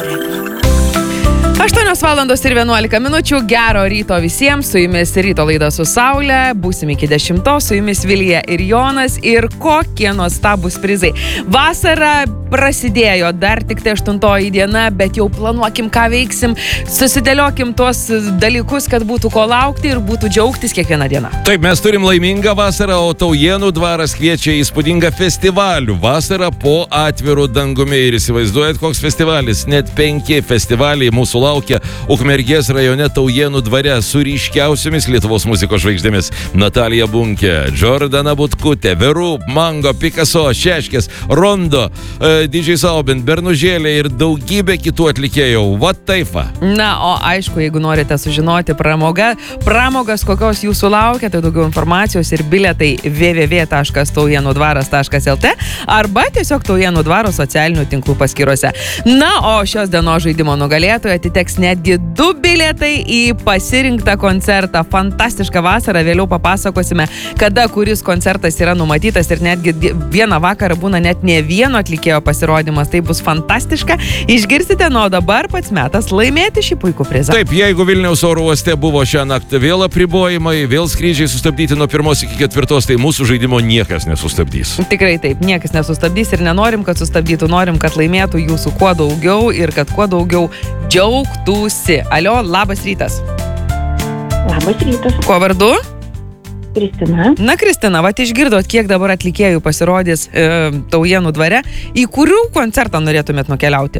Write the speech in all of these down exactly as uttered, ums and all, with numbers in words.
aštuonios valandos ir vienuolika minučių. Gero ryto visiems. Su jumis ryto laida su Saule. Būsim iki dešimtos. Su jumis Vilija ir Jonas. Ir kokie nuostabus prizai. Vasara prasidėjo, dar tik tai aštuntoji diena, bet jau planuokim, ką veiksim. Susidėliokim tuos dalykus, kad būtų ko laukti ir būtų džiaugtis kiekvieną dieną. Taip, mes turim laimingą vasarą, o Taujėnų dvaras kviečia įspūdingą festivalių. Vasara po atviru dangumi. Ir įsivaizduojat, koks festivalis. Net penki festivaliai mūsų laukia Ukmergės rajone Taujėnų dvare su ryškiausiomis Lietuvos muzikos žvaigždėmis. Natalija Bunkė, Jordana Butkutė, Verup, Mango, Picasso, Šeškės, Rondo, uh, D J Sauben, Bernužėlė ir daugybė kitų atlikėjų. What taifa? Na, o aišku, jeigu norite sužinoti pramoga, pramogas, kokios jūsų laukia, tai daugiau informacijos ir bilietai w w w taškas taujienudvaras taškas l t arba tiesiog Taujėnų dvaro socialinių tinklų paskyrose. Na, o šios dienos žaidimo nugalėtojai atiteks netgi du bilietai į pasirinktą koncertą. Fantastišką vasarą, vėliau papasakosime, kada kuris koncertas yra numatytas ir netgi vieną vakarą būna net ne vieno atlikėjo pasirodymas. Tai bus fantastiška. Išgirsite, nuo dabar pats metas laimėti šį puikų prizą. Taip, jeigu Vilniaus oro uoste buvo šią naktį vėl apribojimai, vėl skrydžiai sustabdyti nuo pirmos iki ketvirtos, tai mūsų žaidimo niekas nesustabdys. Tikrai taip, niekas nesustabdys ir nenorim, kad sustabdytų, norim, kad laimėtų jūsų kuo daugiau ir kad kuo daugiau džiaugtųsi. Alio, labas rytas. Labas rytas. Kuo vardu? Kristina. Na, Kristina, vat išgirdot, kiek dabar atlikėjų pasirodys e, Taujėnų dvare. Į kurių koncertą norėtumėt nukeliauti?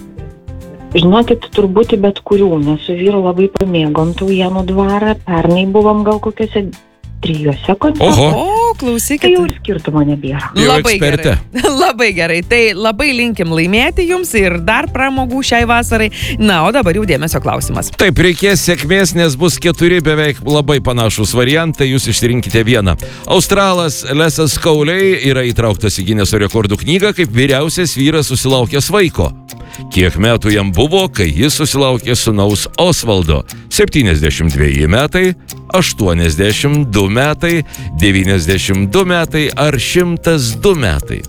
Žinokit, turbūt bet kurių, nes su vyru labai pamėgom Taujėnų dvarą. Pernai buvom gal kokiuose trijuose koncertuose. O, klausykit. Tai jau ir skirtumo nebėra. Jau Labai ekspertė. gerai. Labai gerai. Tai labai linkim laimėti jums ir dar pramogų šiai vasarai. Na, o dabar jau dėmesio klausimas. Taip, reikės sėkmės, nes bus keturi beveik labai panašus variantai, jūs išsirinkite vieną. Australas Lesas Kauliai yra įtrauktas į Gineso rekordų knygą kaip vyriausias vyras susilaukęs vaiko. Kiek metų jam buvo, kai jis susilaukė sūnaus Osvaldo? septyniasdešimt dveji metai, aštuoniasdešimt du metai, devyniasdešimt du metai ar šimtas du metai?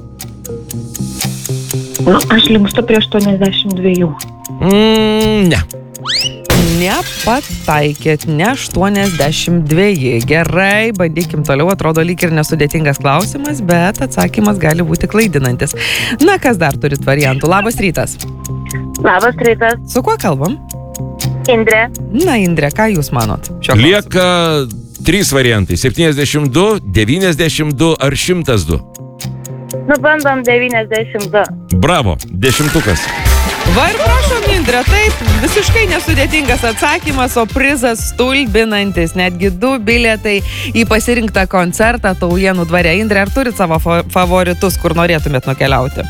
Nu, aš linkstu prie aštuoniasdešimt dviejų. Mm, ne. Nepataikėt, ne aštuoniasdešimt dveji. Gerai, bandykim toliau, atrodo lyg ir nesudėtingas klausimas, bet atsakymas gali būti klaidinantis. Na, kas dar turit variantų? Labas rytas. Labas rytas. Su kuo kalbam? Indrė. Na, Indrė, ką jūs manot? Šio klausimu? Lieka trys variantai. septyniasdešimt du, devyniasdešimt du ar šimtas du. Nu, bandom devyniasdešimt du. Bravo, dešimtukas. Va ir prašom, Indrė, taip, visiškai nesudėtingas atsakymas, o prizas stulbinantis, netgi du bilietai į pasirinktą koncertą Taujėnų dvare. Indrė, ar turit savo fa- favoritus, kur norėtumėt nukeliauti?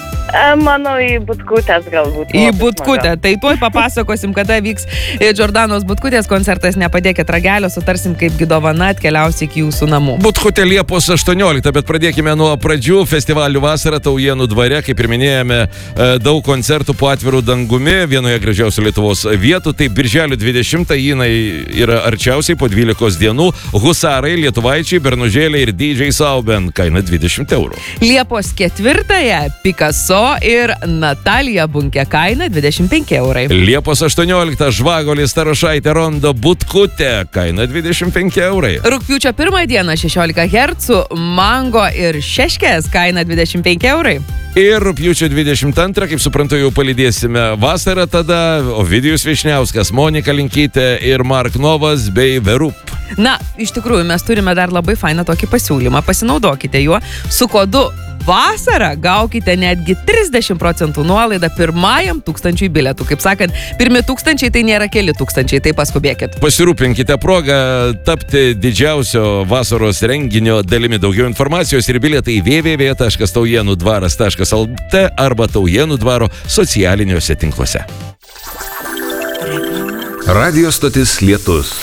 E, Manau, į Butkutės galbūt. Į Butkutę. Tai tuoj papasakosim, kada vyks Jordanos Butkutės koncertas. Nepadėkit ragelio, sutarsim, kaipgi dovana atkeliaus iki jūsų namų. Butkutė Liepos aštuonioliktą, bet pradėkime nuo pradžių. Festivalių vasara Taujėnų dvare, kaip ir minėjome, daug koncertų po atviru dangumi, vienoje gražiausių Lietuvos vietų. Tai birželio dvidešimtą jinai yra arčiausiai po dvylikos dienų. Husarai, Lietuvaičiai, Bernužėlė ir D J Sauben, kaina dvidešimt eurų. Liepos ketvirtąją Picasso ir Natalija Bunkė, kaina dvidešimt penki eurai. Liepos aštuonioliktą Žvagolis, Tarošaitė, Rondo, Butkutė, kaina dvidešimt penki eurai. Rugpjūčio pirmą dieną šešiolika hercų, Mango ir Šeškės, kaina dvidešimt penki eurai. Ir rugpjūčio dvidešimt antrą, kaip suprantu, jau palydėsime vasarą tada. Ovidijus Višniauskas, Monika Linkytė ir Mark Novas bei Verup. Na, iš tikrųjų, mes turime dar labai fainą tokį pasiūlymą. Pasinaudokite juo. Su kodu vasarą gaukite netgi trisdešimt procentų nuolaidą pirmajam tūkstančiui bilietų. Kaip sakant, pirmi tūkstančiai tai nėra keli tūkstančiai, tai paskubėkit. Pasirūpinkite progą tapti didžiausio vasaros renginio dalimi. Daugiau informacijos ir bilietai w w w taškas taujienudvaras taškas l t arba Taujėnų dvaro socialiniuose tinkluose. Radio stotis Lietus.